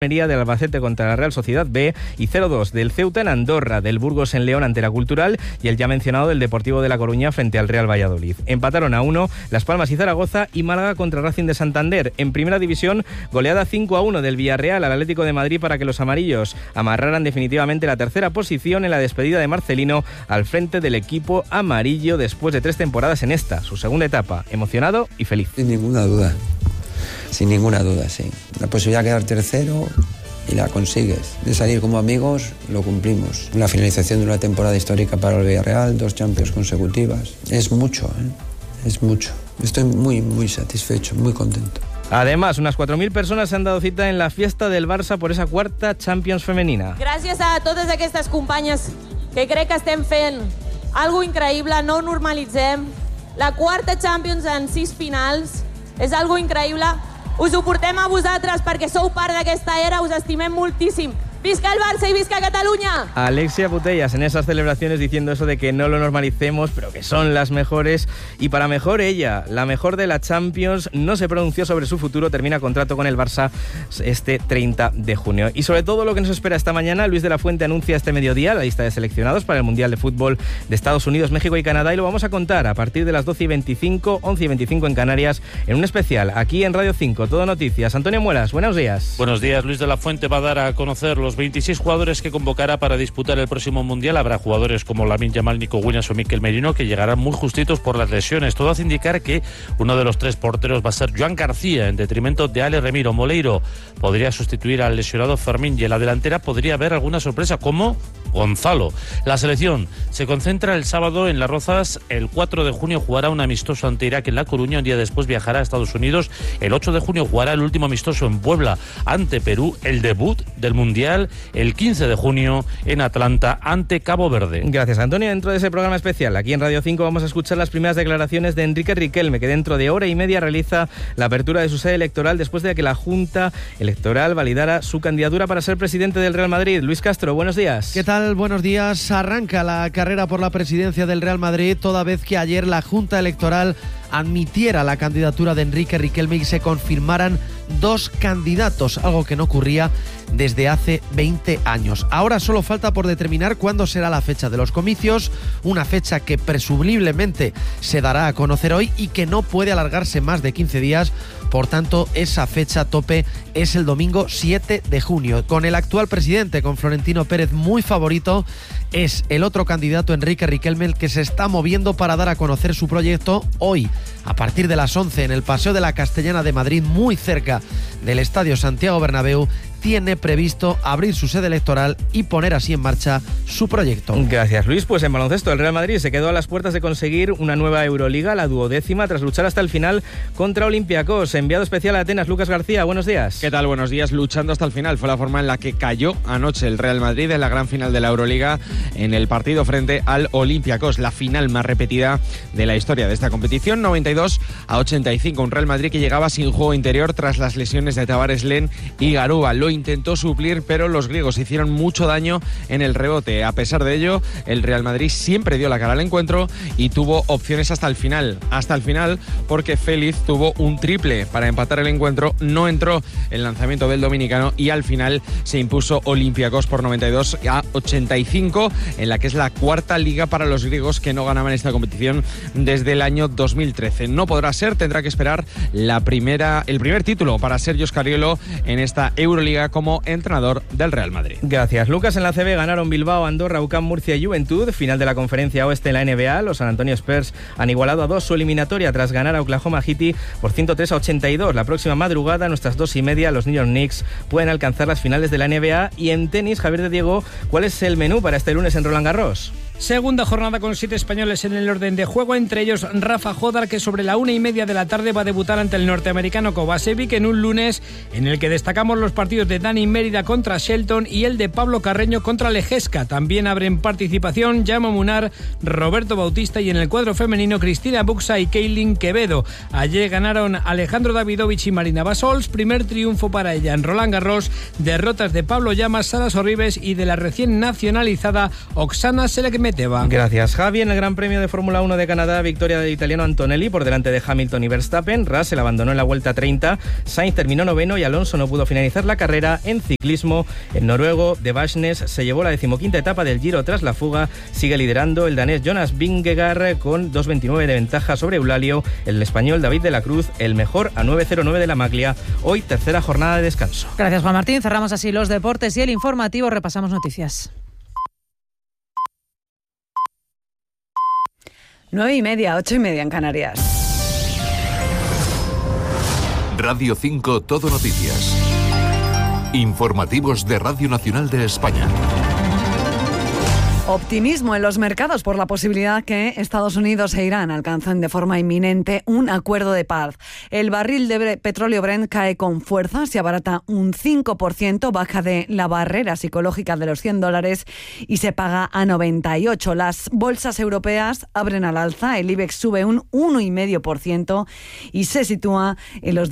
Almería, del Albacete contra la Real Sociedad B y 0-2 del Ceuta en Andorra, del Burgos en León ante la Cultural y el ya mencionado del Deportivo de La Coruña frente al Real Valladolid. Empataron a 1 Las Palmas y Zaragoza y Málaga contra Racing de Santander. En Primera División, goleada 5-1 del Villarreal al Atlético de Madrid para que los amarillos amarraran definitivamente la tercera posición en la despedida de Marcelino al frente del equipo amarillo después de 3 temporadas en esta, su segunda etapa. Emocionado y feliz. Sin ninguna duda, sí. La posibilidad de quedar tercero y la consigues. De salir como amigos, lo cumplimos. La finalización de una temporada histórica para el Villarreal, 2 Champions consecutivas. Es mucho, es mucho. Estoy muy, muy satisfecho, muy contento. Además, unas 4.000 personas se han dado cita en la fiesta del Barça por esa 4ª Champions femenina. Gràcies a totes aquestes companyes que crec que estem fent algo increïble, no ho normalitzem. La 4ª Champions en 6 finals és algo increïble. Us ho portem a vosaltres perquè sou part d'aquesta era, us estimem moltíssim. ¡Visca el Barça y visca Cataluña! Alexia Putellas en esas celebraciones diciendo eso de que no lo normalicemos, pero que son las mejores. Y para mejor ella, la mejor de la Champions, no se pronunció sobre su futuro, termina contrato con el Barça este 30 de junio. Y sobre todo lo que nos espera esta mañana, Luis de la Fuente anuncia este mediodía la lista de seleccionados para el Mundial de Fútbol de Estados Unidos, México y Canadá, y lo vamos a contar a partir de las 12:25, 11:25 en Canarias, en un especial aquí en Radio 5, Todo Noticias. Antonio Muelas, buenos días. Buenos días. Luis de la Fuente va a dar a conocer los 26 jugadores que convocará para disputar el próximo Mundial. Habrá jugadores como Lamine Yamal, Nico Williams o Mikel Merino que llegarán muy justitos por las lesiones. Todo hace indicar que uno de los 3 porteros va a ser Joan García, en detrimento de Ale Remiro. Moleiro podría sustituir al lesionado Fermín y en la delantera podría haber alguna sorpresa como Gonzalo. La selección se concentra el sábado en Las Rozas. El 4 de junio jugará un amistoso ante Irak en La Coruña. Un día después viajará a Estados Unidos. El 8 de junio jugará el último amistoso en Puebla ante Perú. El debut del Mundial el 15 de junio en Atlanta ante Cabo Verde. Gracias, Antonio. Dentro de ese programa especial, aquí en Radio 5 vamos a escuchar las primeras declaraciones de Enrique Riquelme, que dentro de hora y media realiza la apertura de su sede electoral después de que la Junta Electoral validara su candidatura para ser presidente del Real Madrid. Luis Castro, buenos días. ¿Qué tal? Buenos días. Arranca la carrera por la presidencia del Real Madrid, toda vez que ayer la Junta Electoral admitiera la candidatura de Enrique Riquelme y se confirmaran 2 candidatos, algo que no ocurría desde hace 20 años. Ahora solo falta por determinar cuándo será la fecha de los comicios, una fecha que presumiblemente se dará a conocer hoy y que no puede alargarse más de 15 días. Por tanto, esa fecha tope es el domingo 7 de junio. Con el actual presidente, con Florentino Pérez muy favorito, es el otro candidato, Enrique Riquelme, el que se está moviendo para dar a conocer su proyecto hoy, a partir de las 11 en el Paseo de la Castellana de Madrid, muy cerca del Estadio Santiago Bernabéu. Tiene previsto abrir su sede electoral y poner así en marcha su proyecto. Gracias, Luis. Pues en baloncesto, el Real Madrid se quedó a las puertas de conseguir una nueva Euroliga, la 12ª, tras luchar hasta el final contra Olympiacos. Enviado especial a Atenas, Lucas García, buenos días. ¿Qué tal? Buenos días. Luchando hasta el final fue la forma en la que cayó anoche el Real Madrid en la gran final de la Euroliga en el partido frente al Olympiacos, la final más repetida de la historia de esta competición, 92-85. Un Real Madrid que llegaba sin juego interior tras las lesiones de Tavares, Len y Garuba. Lo intentó suplir, pero los griegos hicieron mucho daño en el rebote. A pesar de ello, el Real Madrid siempre dio la cara al encuentro y tuvo opciones hasta el final, porque Félix tuvo un triple para empatar el encuentro, no entró el lanzamiento del dominicano y al final se impuso Olympiacos por 92-85, en la que es la 4ª liga para los griegos que no ganaban esta competición desde el año 2013. No podrá ser, tendrá que esperar el primer título para Sergio Scariolo en esta Euroliga como entrenador del Real Madrid. Gracias, Lucas. En la CB ganaron Bilbao, Andorra, UCAM, Murcia y Juventud. Final de la Conferencia Oeste en la NBA. Los San Antonio Spurs han igualado a 2 su eliminatoria tras ganar a Oklahoma City por 103-82. La próxima madrugada, a nuestras 2:30, los New York Knicks pueden alcanzar las finales de la NBA. Y en tenis, Javier de Diego, ¿cuál es el menú para este lunes en Roland Garros? Segunda jornada con 7 españoles en el orden de juego, entre ellos Rafa Jodar, que sobre la 1:30 de la tarde va a debutar ante el norteamericano Kovacevic en un lunes en el que destacamos los partidos de Dani Mérida contra Shelton y el de Pablo Carreño contra Lejesca. También abren participación Jaume Munar, Roberto Bautista y en el cuadro femenino Cristina Buxa y Keilin Quevedo. Ayer ganaron Alejandro Davidovich y Marina Basols, primer triunfo para ella en Roland Garros, derrotas de Pablo Llamas, Sara Sorribes y de la recién nacionalizada Oksana Selekmenova. Medeva. Gracias, Javi. En el Gran Premio de Fórmula 1 de Canadá, victoria del italiano Antonelli por delante de Hamilton y Verstappen. Russell abandonó en la vuelta 30, Sainz terminó noveno y Alonso no pudo finalizar la carrera. En ciclismo, el noruego de Vashnes se llevó la 15ª etapa del Giro tras la fuga. Sigue liderando el danés Jonas Vingegaard con 2.29 de ventaja sobre Eulalio. El español David de la Cruz, el mejor, a 9.09 de la Maglia. Hoy tercera jornada de descanso. Gracias, Juan Martín. Cerramos así los deportes y el informativo. Repasamos noticias. 9:30, 8:30 en Canarias. Radio 5 Todo Noticias. Informativos de Radio Nacional de España. Optimismo en los mercados por la posibilidad que Estados Unidos e Irán alcancen de forma inminente un acuerdo de paz. El barril de petróleo Brent cae con fuerza, se abarata un 5%, baja de la barrera psicológica de los $100 y se paga a 98. Las bolsas europeas abren al alza, el IBEX sube un 1,5% y se sitúa en los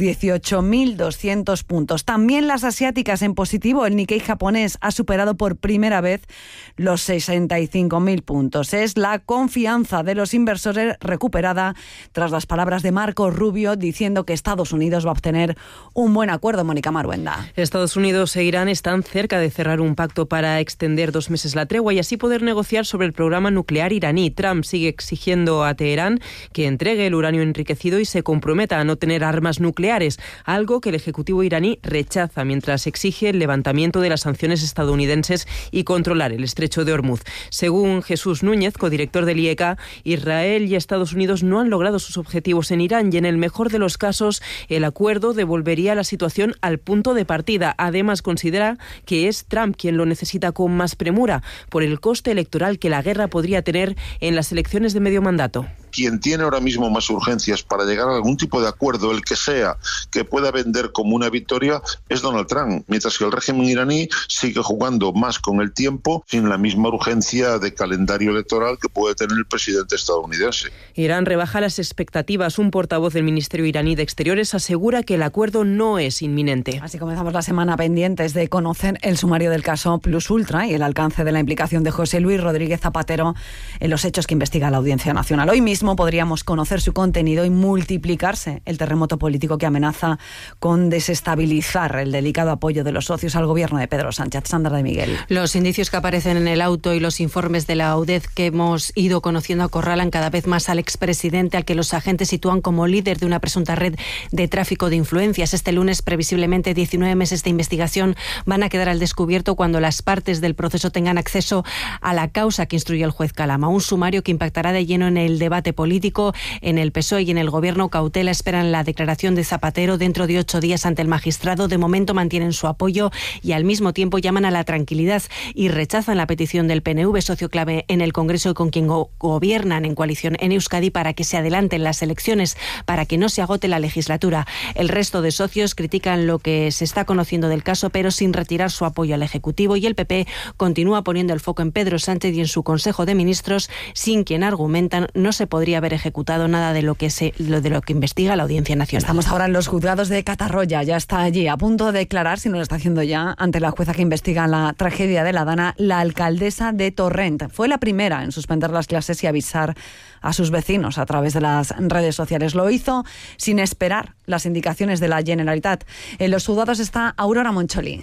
18.200 puntos. También las asiáticas en positivo, el Nikkei japonés ha superado por primera vez los 65.000 puntos. Es la confianza de los inversores recuperada tras las palabras de Marco Rubio diciendo que Estados Unidos va a obtener un buen acuerdo. Mónica Maruenda. Estados Unidos e Irán están cerca de cerrar un pacto para extender 2 meses la tregua y así poder negociar sobre el programa nuclear iraní. Trump sigue exigiendo a Teherán que entregue el uranio enriquecido y se comprometa a no tener armas nucleares, algo que el Ejecutivo iraní rechaza mientras exige el levantamiento de las sanciones estadounidenses y controlar el estrecho de Hormuz. Según Jesús Núñez, codirector del IEK, Israel y Estados Unidos no han logrado sus objetivos en Irán y en el mejor de los casos el acuerdo devolvería la situación al punto de partida. Además, considera que es Trump quien lo necesita con más premura por el coste electoral que la guerra podría tener en las elecciones de medio mandato. Quien tiene ahora mismo más urgencias para llegar a algún tipo de acuerdo, el que sea, que pueda vender como una victoria, es Donald Trump, mientras que el régimen iraní sigue jugando más con el tiempo sin la misma urgencia de calendario electoral que puede tener el presidente estadounidense. Irán rebaja las expectativas. Un portavoz del Ministerio iraní de Exteriores asegura que el acuerdo no es inminente. Así comenzamos la semana pendientes de conocer el sumario del caso Plus Ultra y el alcance de la implicación de José Luis Rodríguez Zapatero en los hechos que investiga la Audiencia Nacional. Hoy mismo podríamos conocer su contenido y multiplicarse el terremoto político que amenaza con desestabilizar el delicado apoyo de los socios al gobierno de Pedro Sánchez. Sandra de Miguel. Los indicios que aparecen en el auto y los informes de la UDEZ que hemos ido conociendo acorralan cada vez más al expresidente, al que los agentes sitúan como líder de una presunta red de tráfico de influencias. Este lunes, previsiblemente, 19 meses de investigación van a quedar al descubierto cuando las partes del proceso tengan acceso a la causa que instruyó el juez Calama. Un sumario que impactará de lleno en el debate político. En el PSOE y en el Gobierno, cautela esperan la declaración de Zapatero dentro de 8 días ante el magistrado. De momento mantienen su apoyo y al mismo tiempo llaman a la tranquilidad y rechazan la petición del PNV, socio clave en el Congreso y con quien gobiernan en coalición en Euskadi, para que se adelanten las elecciones, para que no se agote la legislatura. El resto de socios critican lo que se está conociendo del caso, pero sin retirar su apoyo al Ejecutivo, y el PP continúa poniendo el foco en Pedro Sánchez y en su Consejo de Ministros, sin quien, argumentan, no se podría haber ejecutado nada de lo que investiga la Audiencia Nacional. Estamos ahora en los juzgados de Catarroya, ya está allí a punto de declarar, si no lo está haciendo ya, ante la jueza que investiga la tragedia de la Dana, la alcaldesa de Torrent. Fue la primera en suspender las clases y avisar a sus vecinos a través de las redes sociales. Lo hizo sin esperar las indicaciones de la Generalitat. En los juzgados está Aurora Moncholi.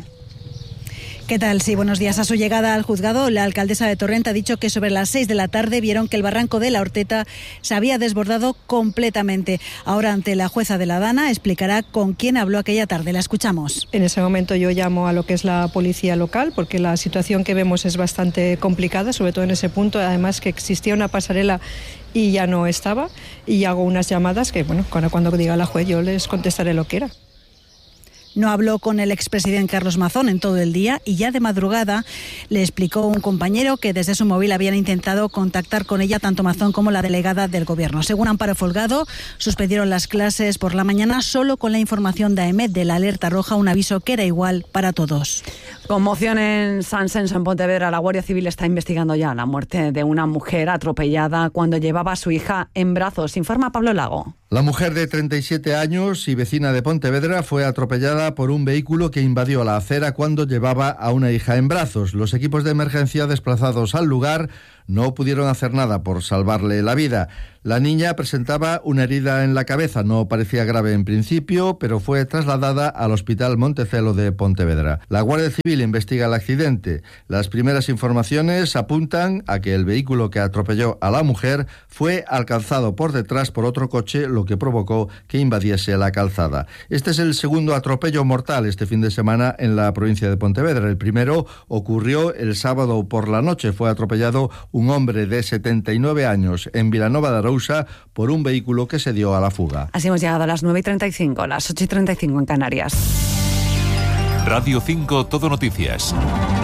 ¿Qué tal? Sí, buenos días. A su llegada al juzgado, la alcaldesa de Torrent ha dicho que sobre las 6 de la tarde vieron que el barranco de la Horteta se había desbordado completamente. Ahora, ante la jueza de la Dana, explicará con quién habló aquella tarde. La escuchamos. En ese momento yo llamo a lo que es la policía local, porque la situación que vemos es bastante complicada, sobre todo en ese punto. Además, que existía una pasarela y ya no estaba, y hago unas llamadas que, bueno, cuando diga la juez yo les contestaré lo que era. No habló con el expresidente Carlos Mazón en todo el día y ya de madrugada le explicó un compañero que desde su móvil habían intentado contactar con ella tanto Mazón como la delegada del Gobierno. Según Amparo Folgado, suspendieron las clases por la mañana solo con la información de AEMET de la alerta roja, un aviso que era igual para todos. Conmoción en San Senso, en Pontevedra. La Guardia Civil está investigando ya la muerte de una mujer atropellada cuando llevaba a su hija en brazos. Informa Pablo Lago. La mujer de 37 años y vecina de Pontevedra fue atropellada por un vehículo que invadió la acera cuando llevaba a una hija en brazos. Los equipos de emergencia desplazados al lugar no pudieron hacer nada por salvarle la vida. La niña presentaba una herida en la cabeza, no parecía grave en principio, pero fue trasladada al Hospital Montecelo de Pontevedra. La Guardia Civil investiga el accidente. Las primeras informaciones apuntan a que el vehículo que atropelló a la mujer fue alcanzado por detrás por otro coche, lo que provocó que invadiese la calzada. Este es el segundo atropello mortal este fin de semana en la provincia de Pontevedra. El primero ocurrió el sábado por la noche. Fue atropellado un hombre de 79 años en Vilanova de Arousa por un vehículo que se dio a la fuga. Así hemos llegado a las 9:35, las 8:35 en Canarias. Radio 5 Todo Noticias.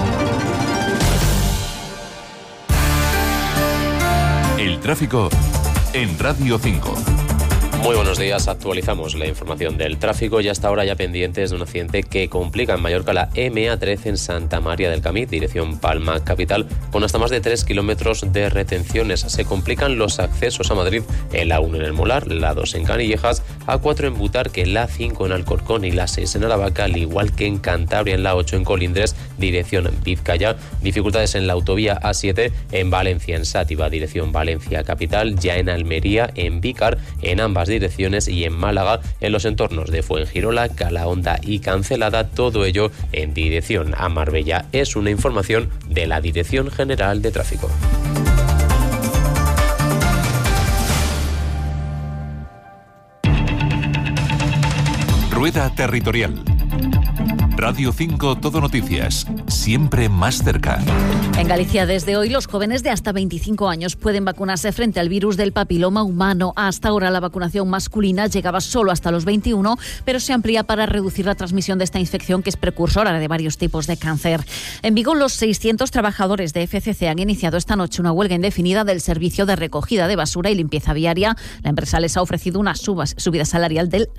El tráfico en Radio 5. Muy buenos días, actualizamos la información del tráfico y hasta ahora ya pendientes de un accidente que complica en Mallorca la MA13 en Santa María del Camí, dirección Palma capital, con hasta más de 3 kilómetros de retenciones. Se complican los accesos a Madrid en la 1 en el Molar, la 2 en Canillejas, A4 en Butarque, la 5 en Alcorcón y la 6 en Aravaca, al igual que en Cantabria en la 8 en Colindres, dirección Vizcaya. Dificultades en la autovía A7 en Valencia, en Sátiva, dirección Valencia capital, ya en Almería, en Vícar, en ambas direcciones y en Málaga, en los entornos de Fuengirola, Calahonda y Cancelada, todo ello en dirección a Marbella. Es una información de la Dirección General de Tráfico. Rueda Territorial. Radio 5 Todo Noticias, siempre más cerca. En Galicia, desde hoy, los jóvenes de hasta 25 años pueden vacunarse frente al virus del papiloma humano. Hasta ahora, la vacunación masculina llegaba solo hasta los 21, pero se amplía para reducir la transmisión de esta infección, que es precursora de varios tipos de cáncer. En Vigo, los 600 trabajadores de FCC han iniciado esta noche una huelga indefinida del servicio de recogida de basura y limpieza viaria. La empresa les ha ofrecido una subida salarial del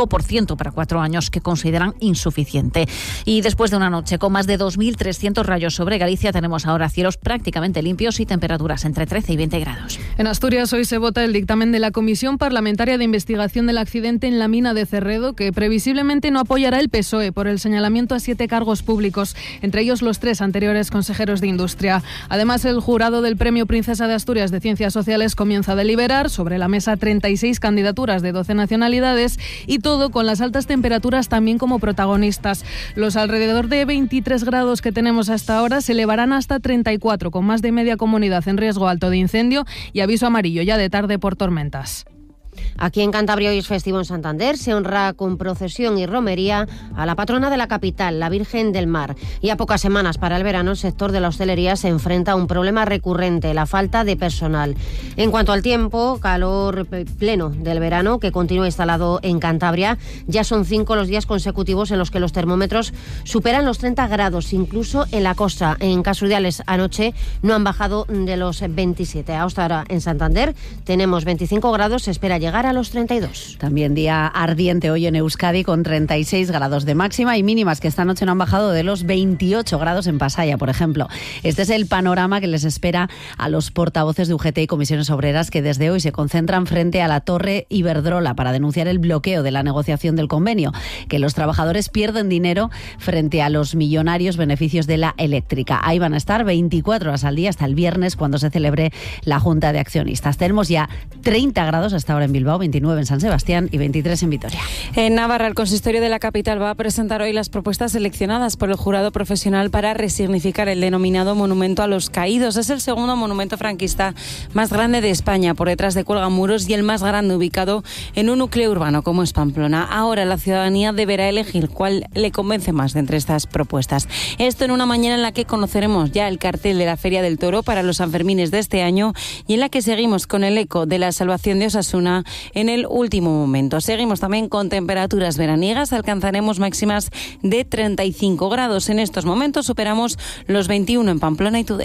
5% para 4 años, que consideran insuficiente. Y después de una noche con más de 2.300 rayos sobre Galicia, tenemos ahora cielos prácticamente limpios y temperaturas entre 13 y 20 grados. En Asturias hoy se vota el dictamen de la Comisión Parlamentaria de Investigación del accidente en la mina de Cerredo, que previsiblemente no apoyará el PSOE por el señalamiento a 7 cargos públicos, entre ellos los 3 anteriores consejeros de Industria. Además, el jurado del Premio Princesa de Asturias de Ciencias Sociales comienza a deliberar sobre la mesa 36 candidaturas de 12 nacionalidades, y todo con las altas temperaturas también como protagonistas. Los alrededor de 23 grados que tenemos hasta ahora se elevarán hasta 34, con más de media comunidad en riesgo alto de incendio y aviso amarillo ya de tarde por tormentas. Aquí en Cantabria hoy es festivo en Santander. Se honra con procesión y romería a la patrona de la capital, la Virgen del Mar. Y a pocas semanas para el verano, el sector de la hostelería se enfrenta a un problema recurrente, la falta de personal. En cuanto al tiempo, calor pleno del verano que continúa instalado en Cantabria. Ya son 5 los días consecutivos en los que los termómetros superan los 30 grados, incluso en la costa. En Casurdiales anoche no han bajado de los 27. Hasta ahora en Santander tenemos 25 grados, se espera llegar a los 32. También día ardiente hoy en Euskadi, con 36 grados de máxima y mínimas que esta noche no han bajado de los 28 grados en Pasaya, por ejemplo. Este es el panorama que les espera a los portavoces de UGT y Comisiones Obreras, que desde hoy se concentran frente a la Torre Iberdrola para denunciar el bloqueo de la negociación del convenio, que los trabajadores pierden dinero frente a los millonarios beneficios de la eléctrica. Ahí van a estar 24 horas al día hasta el viernes, cuando se celebre la Junta de Accionistas. Tenemos ya 30 grados hasta ahora en Bilbao, 29 en San Sebastián y 23 en Vitoria. En Navarra, el consistorio de la capital va a presentar hoy las propuestas seleccionadas por el jurado profesional para resignificar el denominado Monumento a los Caídos. Es el segundo monumento franquista más grande de España, por detrás de Cuelgamuros, y el más grande ubicado en un núcleo urbano como es Pamplona. Ahora la ciudadanía deberá elegir cuál le convence más de entre estas propuestas. Esto en una mañana en la que conoceremos ya el cartel de la Feria del Toro para los Sanfermines de este año, y en la que seguimos con el eco de la salvación de Osasuna en el último momento. Seguimos también con temperaturas veraniegas, alcanzaremos máximas de 35 grados. En estos momentos superamos los 21 en Pamplona y Tudela.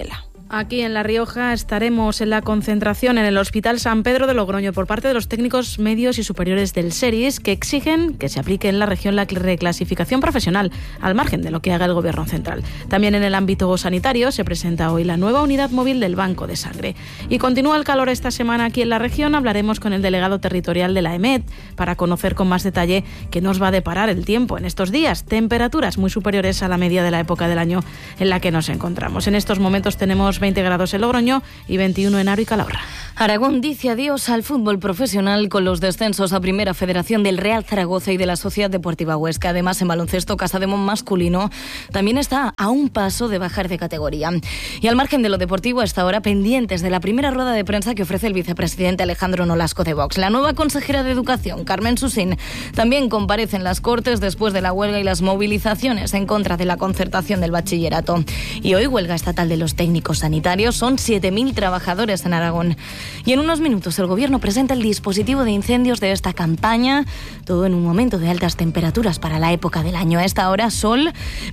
Aquí en La Rioja estaremos en la concentración en el Hospital San Pedro de Logroño por parte de los técnicos medios y superiores del SERIS, que exigen que se aplique en la región la reclasificación profesional, al margen de lo que haga el Gobierno central. También en el ámbito sanitario se presenta hoy la nueva unidad móvil del Banco de Sangre. Y continúa el calor esta semana aquí en la región. Hablaremos con el delegado territorial de la EMET para conocer con más detalle qué nos va a deparar el tiempo en estos días. Temperaturas muy superiores a la media de la época del año en la que nos encontramos. En estos momentos tenemos 20 grados en Logroño y 21 en Aro y Calahorra. Aragón dice adiós al fútbol profesional con los descensos a Primera Federación del Real Zaragoza y de la Sociedad Deportiva Huesca. Además, en baloncesto, Casademón masculino también está a un paso de bajar de categoría. Y al margen de lo deportivo, hasta ahora pendientes de la primera rueda de prensa que ofrece el vicepresidente Alejandro Nolasco de Vox. La nueva consejera de Educación, Carmen Susín, también comparece en las Cortes después de la huelga y las movilizaciones en contra de la concertación del bachillerato. Y hoy huelga estatal de los técnicos sanitarios. Son 7.000 trabajadores en Aragón. Y en unos minutos el Gobierno presenta el dispositivo de incendios de esta campaña, todo en un momento de altas temperaturas para la época del año. A esta hora, sol,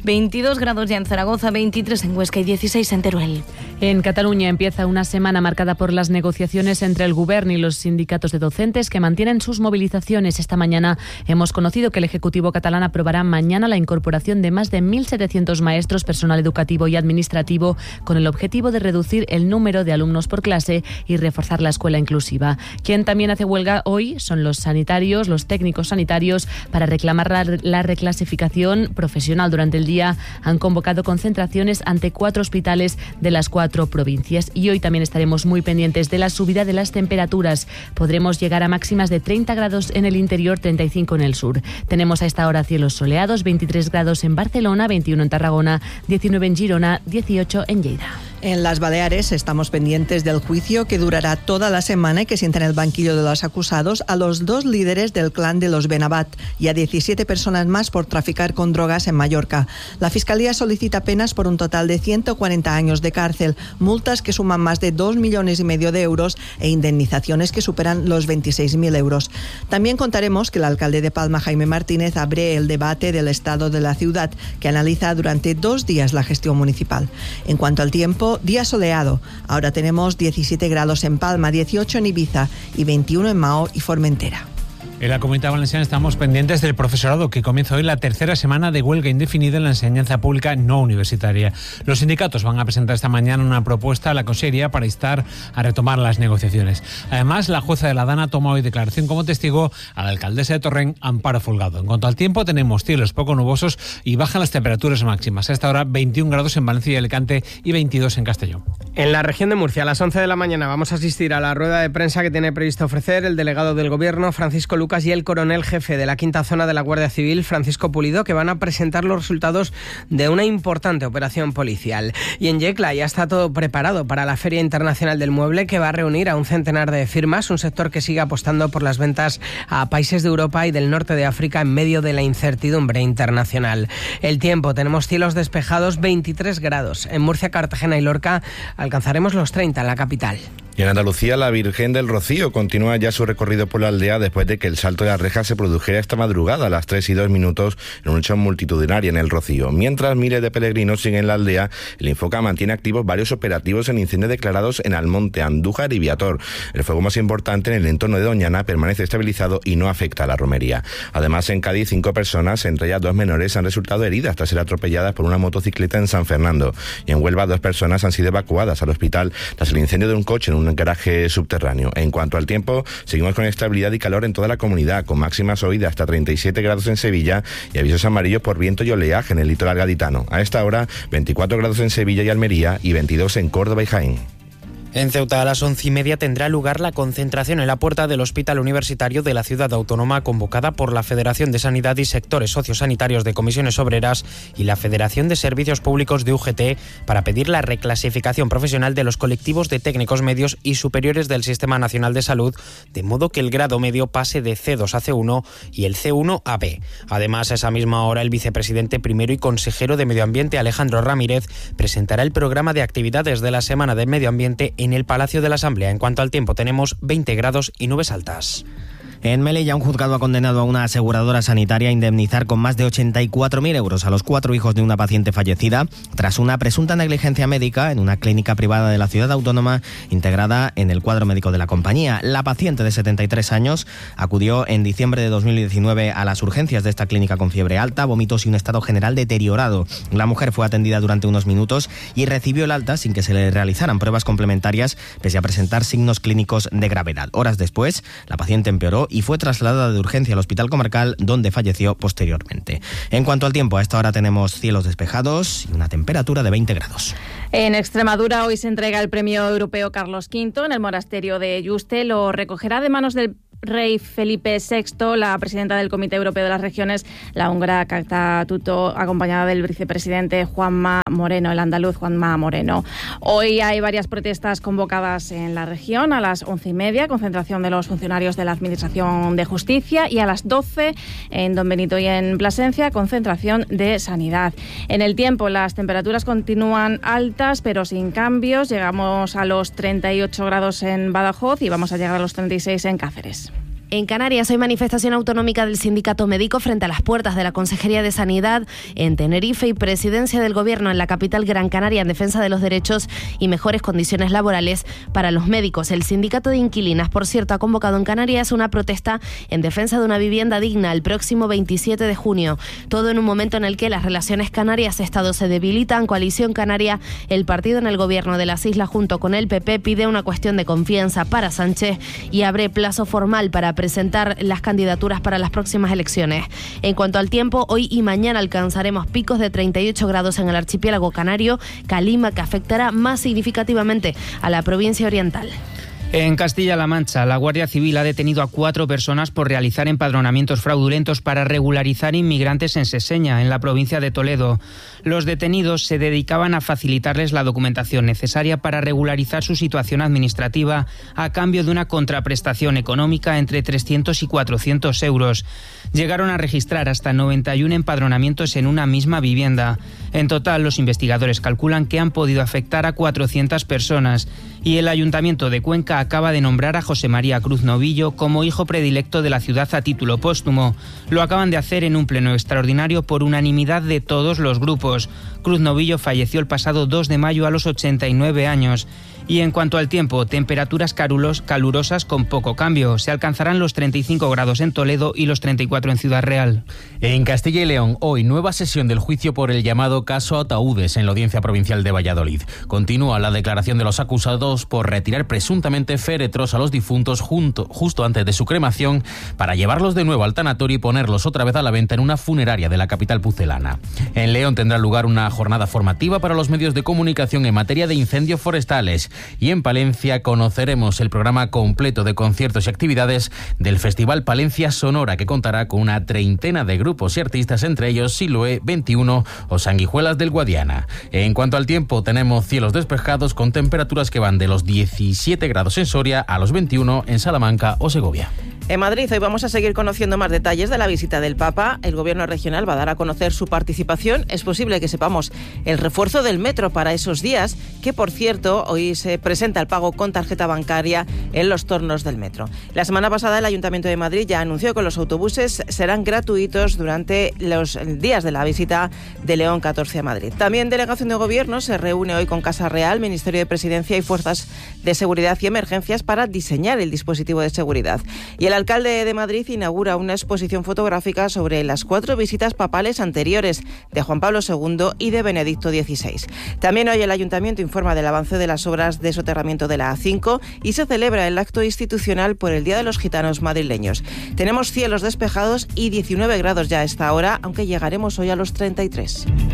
22 grados ya en Zaragoza, 23 en Huesca y 16 en Teruel. En Cataluña empieza una semana marcada por las negociaciones entre el Gobierno y los sindicatos de docentes que mantienen sus movilizaciones. Esta mañana hemos conocido que el Ejecutivo catalán aprobará mañana la incorporación de más de 1.700 maestros, personal educativo y administrativo, con el objetivo de reducir el número de alumnos por clase y reforzar la escuela inclusiva. Quien también hace huelga hoy son los sanitarios, los técnicos sanitarios, para reclamar la reclasificación profesional. Durante el día han convocado concentraciones ante 4 hospitales de las 4 provincias. Y hoy también estaremos muy pendientes de la subida de las temperaturas. Podremos llegar a máximas de 30 grados en el interior, 35 en el sur. Tenemos a esta hora cielos soleados, 23 grados en Barcelona, 21 en Tarragona, 19 en Girona, 18 en Lleida. En las Baleares estamos pendientes del juicio que durará toda la semana y que sienta en el banquillo de los acusados a los 2 líderes del clan de los Benabat y a 17 personas más por traficar con drogas en Mallorca. La Fiscalía solicita penas por un total de 140 años de cárcel, multas que suman más de 2,5 millones de euros e indemnizaciones que superan los 26.000 euros. También contaremos que el alcalde de Palma, Jaime Martínez, abre el debate del estado de la ciudad, que analiza durante 2 días la gestión municipal. En cuanto al tiempo, día soleado. Ahora tenemos 17 grados en Palma, 18 en Ibiza y 21 en Mahó y Formentera. En la Comunidad Valenciana estamos pendientes del profesorado, que comienza hoy la tercera semana de huelga indefinida en la enseñanza pública no universitaria. Los sindicatos van a presentar esta mañana una propuesta a la Consellería para instar a retomar las negociaciones. Además, la jueza de la Dana toma hoy declaración como testigo a la alcaldesa de Torrent, Amparo Folgado. En cuanto al tiempo, tenemos cielos poco nubosos y bajan las temperaturas máximas. A esta hora, 21 grados en Valencia y Alicante y 22 en Castellón. En la región de Murcia, a las 11 de la mañana, vamos a asistir a la rueda de prensa que tiene previsto ofrecer el delegado del Gobierno, Francisco Lucas, y el coronel jefe de la quinta zona de la Guardia Civil, Francisco Pulido, que van a presentar los resultados de una importante operación policial. Y en Yecla ya está todo preparado para la Feria Internacional del Mueble, que va a reunir a un centenar de firmas, un sector que sigue apostando por las ventas a países de Europa y del norte de África en medio de la incertidumbre internacional. El tiempo, tenemos cielos despejados, 23 grados. En Murcia, Cartagena y Lorca alcanzaremos los 30 en la capital. Y en Andalucía, la Virgen del Rocío continúa ya su recorrido por la aldea después de que el salto de la reja se produjera esta madrugada a las 3:02 en un hecho multitudinario en el Rocío. Mientras miles de peregrinos siguen en la aldea, el Infoca mantiene activos varios operativos en incendios declarados en Almonte, Andújar y Viator. El fuego más importante en el entorno de Doñana permanece estabilizado y no afecta a la romería. Además, en Cádiz, 5 personas, entre ellas 2 menores, han resultado heridas tras ser atropelladas por una motocicleta en San Fernando. Y en Huelva, 2 personas han sido evacuadas al hospital tras el incendio de un coche en un garaje subterráneo. En cuanto al tiempo, seguimos con estabilidad y calor en toda la comunidad, con máximas hoy de hasta 37 grados en Sevilla y avisos amarillos por viento y oleaje en el litoral gaditano. A esta hora, 24 grados en Sevilla y Almería y 22 en Córdoba y Jaén. En Ceuta, a las 11:30 tendrá lugar la concentración en la puerta del Hospital Universitario de la Ciudad Autónoma, convocada por la Federación de Sanidad y Sectores Sociosanitarios de Comisiones Obreras y la Federación de Servicios Públicos de UGT, para pedir la reclasificación profesional de los colectivos de técnicos medios y superiores del Sistema Nacional de Salud, de modo que el grado medio pase de C2 a C1 y el C1 a B. Además, a esa misma hora, el vicepresidente primero y consejero de Medio Ambiente, Alejandro Ramírez, presentará el programa de actividades de la Semana del Medio Ambiente en el Palacio de la Asamblea. En cuanto al tiempo, tenemos 20 grados y nubes altas. En Melilla, un juzgado ha condenado a una aseguradora sanitaria a indemnizar con más de 84.000 euros a los 4 hijos de una paciente fallecida tras una presunta negligencia médica en una clínica privada de la ciudad autónoma integrada en el cuadro médico de la compañía. La paciente de 73 años acudió en diciembre de 2019 a las urgencias de esta clínica con fiebre alta, vómitos y un estado general deteriorado. La mujer fue atendida durante unos minutos y recibió el alta sin que se le realizaran pruebas complementarias, pese a presentar signos clínicos de gravedad. Horas después, la paciente empeoró y fue trasladada de urgencia al hospital comarcal, donde falleció posteriormente. En cuanto al tiempo, a esta hora tenemos cielos despejados y una temperatura de 20 grados. En Extremadura hoy se entrega el premio europeo Carlos V en el monasterio de Yuste. Lo recogerá de manos del rey Felipe VI, la presidenta del Comité Europeo de las Regiones, la húngara Kata Tuto, acompañada del vicepresidente Juanma Moreno, el andaluz Juanma Moreno. Hoy hay varias protestas convocadas en la región. A las 11:30, concentración de los funcionarios de la Administración de Justicia, y a las 12 en Don Benito y en Plasencia, concentración de Sanidad. En el tiempo, las temperaturas continúan altas pero sin cambios. Llegamos a los 38 grados en Badajoz y vamos a llegar a los 36 en Cáceres. En Canarias hay manifestación autonómica del sindicato médico frente a las puertas de la Consejería de Sanidad en Tenerife y presidencia del Gobierno en la capital Gran Canaria en defensa de los derechos y mejores condiciones laborales para los médicos. El sindicato de inquilinas, por cierto, ha convocado en Canarias una protesta en defensa de una vivienda digna el próximo 27 de junio. Todo en un momento en el que las relaciones Canarias-Estado se debilitan. Coalición Canaria, el partido en el Gobierno de las Islas junto con el PP, pide una cuestión de confianza para Sánchez y abre plazo formal para presentar las candidaturas para las próximas elecciones. En cuanto al tiempo, hoy y mañana alcanzaremos picos de 38 grados en el archipiélago canario, calima que afectará más significativamente a la provincia oriental. En Castilla-La Mancha, la Guardia Civil ha detenido a 4 personas por realizar empadronamientos fraudulentos para regularizar inmigrantes en Seseña, en la provincia de Toledo. Los detenidos se dedicaban a facilitarles la documentación necesaria para regularizar su situación administrativa a cambio de una contraprestación económica entre 300 y 400 euros. Llegaron a registrar hasta 91 empadronamientos en una misma vivienda. En total, los investigadores calculan que han podido afectar a 400 personas y el Ayuntamiento de Cuenca acaba de nombrar a José María Cruz Novillo como hijo predilecto de la ciudad a título póstumo. Lo acaban de hacer en un pleno extraordinario por unanimidad de todos los grupos. Cruz Novillo falleció el pasado 2 de mayo a los 89 años. Y en cuanto al tiempo, temperaturas calurosas con poco cambio. Se alcanzarán los 35 grados en Toledo y los 34 en Ciudad Real. En Castilla y León, hoy nueva sesión del juicio por el llamado caso Ataúdes en la Audiencia Provincial de Valladolid. Continúa la declaración de los acusados por retirar presuntamente féretros a los difuntos justo antes de su cremación para llevarlos de nuevo al tanatorio y ponerlos otra vez a la venta en una funeraria de la capital pucelana. En León tendrá lugar una jornada formativa para los medios de comunicación en materia de incendios forestales. Y en Palencia conoceremos el programa completo de conciertos y actividades del Festival Palencia Sonora, que contará con una treintena de grupos y artistas, entre ellos Siloé, 21 o Sanguijuelas del Guadiana. En cuanto al tiempo, tenemos cielos despejados con temperaturas que van de los 17 grados en Soria a los 21 en Salamanca o Segovia. En Madrid hoy vamos a seguir conociendo más detalles de la visita del Papa. El Gobierno regional va a dar a conocer su participación. Es posible que sepamos el refuerzo del metro para esos días, que por cierto hoy se presenta el pago con tarjeta bancaria en los tornos del metro. La semana pasada el Ayuntamiento de Madrid ya anunció que los autobuses serán gratuitos durante los días de la visita de León XIV a Madrid. También Delegación de Gobierno se reúne hoy con Casa Real, Ministerio de Presidencia y Fuerzas de Seguridad y Emergencias para diseñar el dispositivo de seguridad. Y el alcalde de Madrid inaugura una exposición fotográfica sobre las 4 visitas papales anteriores de Juan Pablo II y de Benedicto XVI. También hoy el Ayuntamiento informa del avance de las obras de soterramiento de la A5 y se celebra el acto institucional por el Día de los Gitanos madrileños. Tenemos cielos despejados y 19 grados ya a esta hora, aunque llegaremos hoy a los 33.